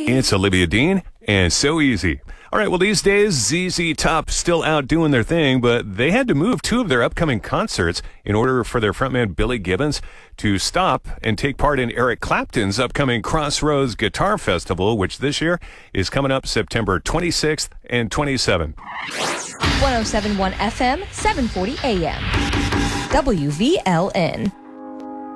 It's Olivia Dean, and So Easy. All right, well, these days, ZZ Top still out doing their thing, but they had to move two of their upcoming concerts in order for their frontman Billy Gibbons to stop and take part in Eric Clapton's upcoming Crossroads Guitar Festival, which this year is coming up September 26th and 27th. 107.1 FM, 740 AM. WVLN.